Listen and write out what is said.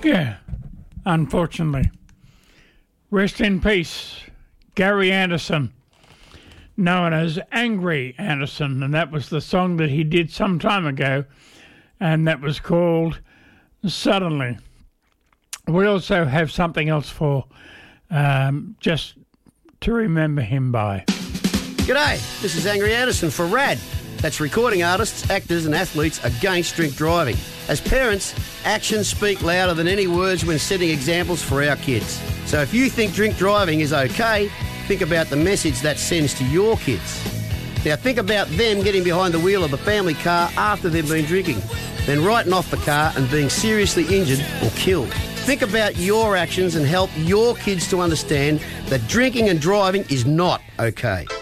Yeah, unfortunately. Rest in peace, Gary Anderson, known as Angry Anderson, and that was the song that he did some time ago, and that was called Suddenly. We also have something else for just to remember him by. G'day, this is Angry Anderson for RAD. That's Recording Artists, Actors and Athletes Against Drink Driving. As parents, actions speak louder than any words when setting examples for our kids. So if you think drink driving is okay, think about the message that sends to your kids. Now think about them getting behind the wheel of the family car after they've been drinking, then writing off the car and being seriously injured or killed. Think about your actions and help your kids to understand that drinking and driving is not okay.